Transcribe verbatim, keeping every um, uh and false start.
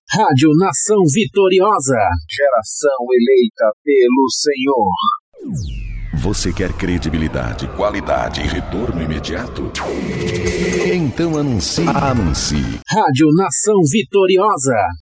Rádio Nação Vitoriosa, geração eleita pelo Senhor. Você quer credibilidade, qualidade e retorno imediato? Então anuncie, anuncie. Rádio Nação Vitoriosa.